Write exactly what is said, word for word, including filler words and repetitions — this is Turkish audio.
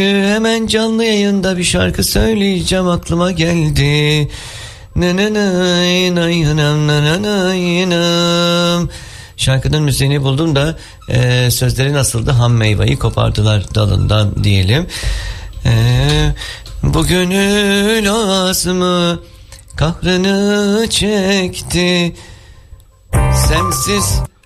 Hemen canlı yayında bir şarkı söyleyeceğim, aklıma geldi. Şarkının müziğini buldum da e, sözleri nasıldı? Ham meyveyi kopardılar dalından diyelim. E, bu gönül ağzımı kahrını çekti. Sensiz